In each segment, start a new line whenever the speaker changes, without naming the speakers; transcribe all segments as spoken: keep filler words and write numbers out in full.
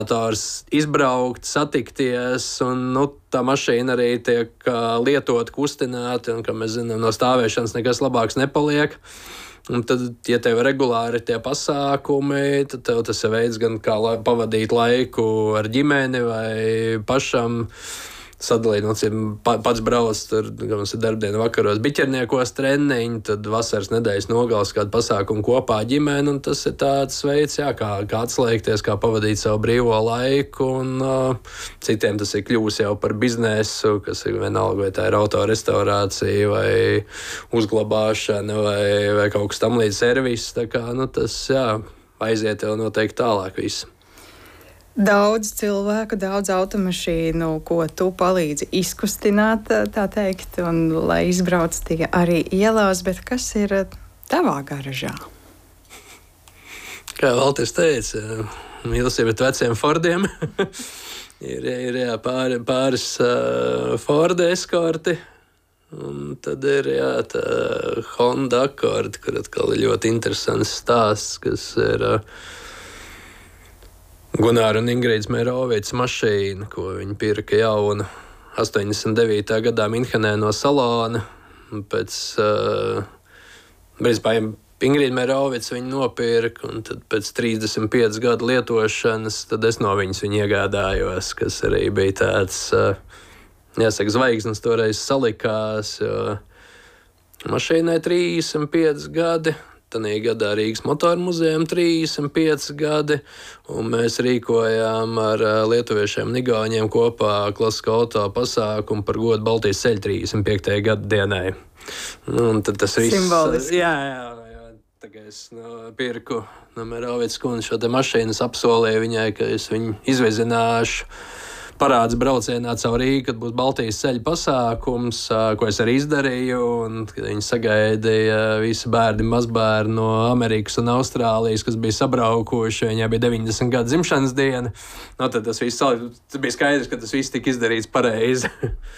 izbraukt, satikties, un nu, tā mašīna arī tiek uh, lietot, kustināta, un, kā mēs zinām, no stāvēšanas nekas labāks nepaliek. Un tad, ja tev regulāri ir tie pasākumi, tad tev tas ir veids gan kā la- pavadīt laiku ar ģimeni vai pašam. Sadalīt, nu, pa- pats brauc, tur gan mums ir darbdiena vakaros, biķerniekos treniņi, tad vasaras nedēļas nogales kādu pasākumu kopā ģimeni, un tas ir tāds veids, jā, kā, kā atslēgties, kā pavadīt savu brīvo laiku, un uh, citiem tas ir kļūs jau par biznesu, kas ir vienalga, vai tā ir autorestaurācija, vai uzglabāšana, vai, vai kaut kas tam līdz servis, tā kā, nu, tas, jā, aiziet jau noteikti tālāk viss.
Daudz cilvēku, daudz automašīnu, ko tu palīdzi izkustināt, tā teikt, un lai izbrauc tie arī ielās, bet kas ir tavā garažā?
Kā Valtis teica, mīlestība pret veciem Fordiem. ir ir jā, pāri, pāris uh, Ford eskorti, un tad ir jā, tā Honda Accord, kur atkal ir ļoti interesants stāsts, kas ir uh, Gunāra un Ingrīdas Mērovicas mašīna, ko viņi pirka jaunu astoņdesmit devītā gadā Minhenē no salona. Pēc uh, principā Ingrīda Mērovica viņu nopirka, un tad pēc trīsdesmit piecas gadu lietošanas tad es no viņas viņu iegādājos, kas arī bija tāds, uh, jāsaka, zvaigznes toreiz salikās, jo mašīnai trīsdesmit pieci gadi. Tanī gadā Rīgas motoru muzejam trīsdesmit pieci gadi, un mēs rīkojām ar lietuviešiem un igauņiem kopā klasisko auto pasākumu par godu Baltijas ceļu trīsdesmit piektajai gadu dienai. Nu, un tad tas viss...
Simboliski.
Jā, jā, jā. Tagad es no, pirku no Mērovicas kundzi šo te mašīnas, apsolīju viņai, ka es viņu izvezināšu parāds braucienā caur Rīgu, kad būs Baltijas ceļa pasākums, ko es arī izdarīju. Un, kad viņi sagaidīja visi bērni, mazbērni no Amerikas un Austrālijas, kas bija sabraukuši. Viņai bija deviņdesmit gadu dzimšanas diena. No, tad tas viss bija skaidrs, ka tas viss tika izdarīts pareizi.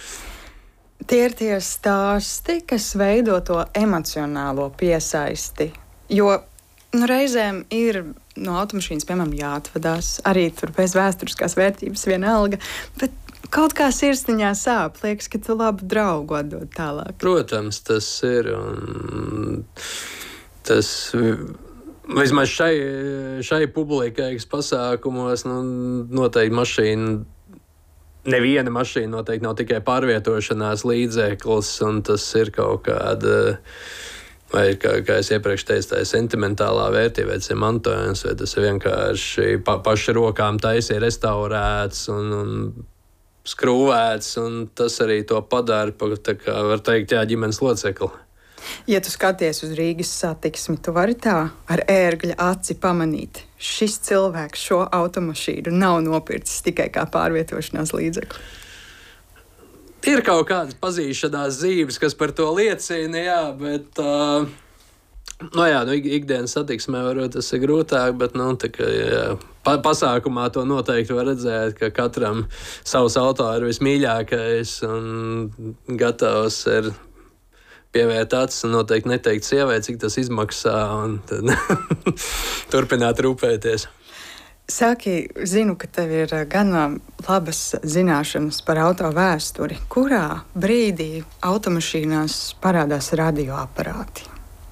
Tie ir tie stāsti, kas veido to emocionālo piesaisti. Jo nu, reizēm ir no automašīnas, piemēram, jāatvadās, arī tur bez vēsturiskās vērtības vienalga, bet kaut kā sirsniņā sāp, liekas, ka tu labu draugu atdod tālāk.
Protams, tas ir, un tas vismaz šai, šai publikai pasākumos, nu, noteikti mašīna, neviena mašīna noteikti nav tikai pārvietošanās līdzeklis, un tas ir kaut kāda, vai, kā, kā es iepriekš teicu, tā ir sentimentālā vērtība, vai tas ir mantojums, vai tas ir vienkārši pa, paši rokām taisīja, restaurēts un, un skrūvēts, un tas arī to padara, tā kā var teikt, jā, ģimenes locekli.
Ja tu skaties uz Rīgas satiksmi, tu vari tā ar ērgļa aci pamanīt, šis cilvēks šo automašīnu nav nopircis tikai kā pārvietošanās līdzekli.
Ir kaut kādas pazīšanās zīmes, kas par to liecina, jā, bet uh, no jā, nu, ik, ikdienas satiksmē varbūt tas ir grūtāk, bet nu, tā, ka, jā, pa, pasākumā to noteikti var redzēt, ka katram savs auto ir vismīļākais un gatavs ir pievērt acis un noteikti neteikt sievai, cik tas izmaksā, un tad turpināt rūpēties.
Saki, zinu, ka tev ir gana labas zināšanas par auto vēsturi. Kurā brīdī automašīnās parādās radioaparāti?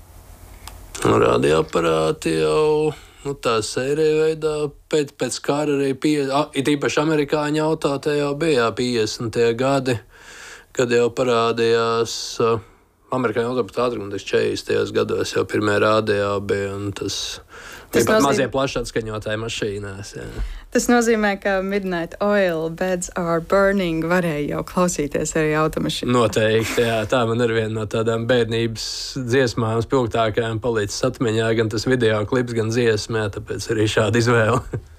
Radioaparāti jau nu, tā sērija veidā pēc, pēc kara arī pie, it īpaši amerikāņu auto te jau bija piecdesmitie gadi, kad jau parādījās uh, amerikāņu auto pat ātrāk, un tas četrdesmitajos gados jau pirmie radio bija, un tas... Tas bija pat nozīm... mazie plaši atskaņotāji mašīnās. Jā.
Tas nozīmē, ka Midnight Oil, Beds Are Burning varēja jau klausīties arī automašīnā.
Noteikti, jā. Tā man ir viena no tādām bērnības dziesmām spilgtākajām palicis atmiņā, gan tas video klips, gan dziesmē, tāpēc arī šāda izvēle.